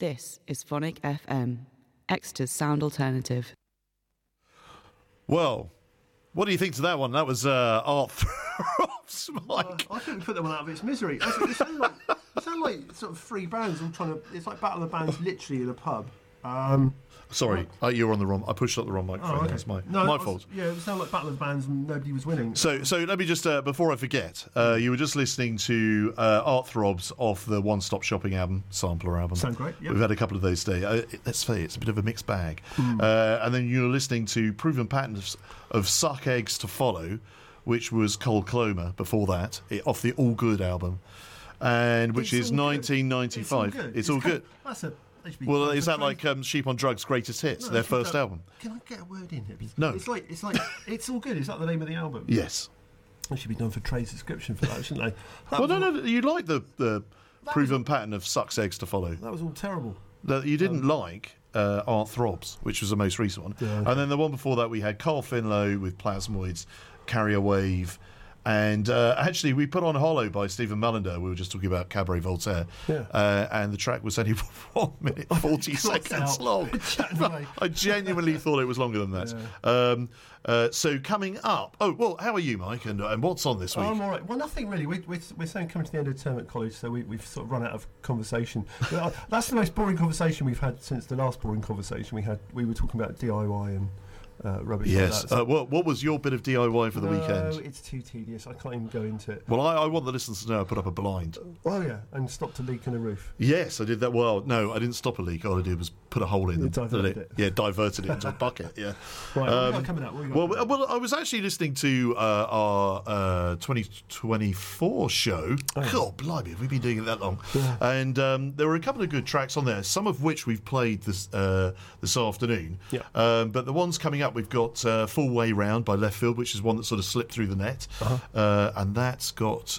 This is Phonic FM, Exeter's sound alternative. Well, what do you think to that one? That was Art Throbs, Mike. I think we put that one out of its misery. It sound like sort of three bands all trying to... It's like Battle of the Bands literally in a pub. Sorry, you were on the wrong... I pushed up the wrong microphone. Oh, okay. That's my fault. Yeah, it sounded like Battle of the Bands and nobody was winning. So let me just, before I forget, you were just listening to Art Throbs off the One Stop Shopping album, sampler album. Sound great, yep. We've had a couple of those today. Let's say it's a bit of a mixed bag. And then you were listening to Proven Patterns of Suck Eggs to Follow, which was Cole Cloma before that, off the All Good album, and which is 1995. It's all good. That's a... Well, is that like Sheep on Drugs' Greatest Hits, their first album? Can I get a word in here? No. It's like It's All Good. Is that the name of the album? Yes. They should be done for trade subscription for that, shouldn't they? Well, no. You like the Proven Pattern of Sucks Eggs to Follow. That was all terrible. You didn't like Art Throbs, which was the most recent one. Yeah, okay. And then the one before that we had Carl Finlow with Plasmoids, Carry a Wave. And actually, we put on Hollow by Stephen Mallender. We were just talking about Cabaret Voltaire. Yeah. And the track was only 1 minute 40 seconds long. I genuinely thought it was longer than that. Yeah. So coming up... Oh, well, how are you, Mike? And what's on this week? I'm all right. Well, nothing really. We're saying coming to the end of term at college, so we've sort of run out of conversation. That's the most boring conversation we've had since the last boring conversation we had. We were talking about DIY and... rubbish. Yes. Like that. So, what was your bit of DIY for the weekend? No, it's too tedious. I can't even go into it. Well, I want the listeners to know I put up a blind. Oh yeah, and stopped a leak in the roof. Yes, I did that. Well, no, I didn't stop a leak. All I did was put a hole in it. Diverted it. Yeah, diverted it into a bucket. Yeah. Right. What we got coming up? Well, I was actually listening to our 2024 show. Oh, yeah. God, blimey, have we been doing it that long? Yeah. And there were a couple of good tracks on there, some of which we've played this afternoon. Yeah. But the ones coming up, we've got Full Way Round by Left Field, which is one that sort of slipped through the net. And that's got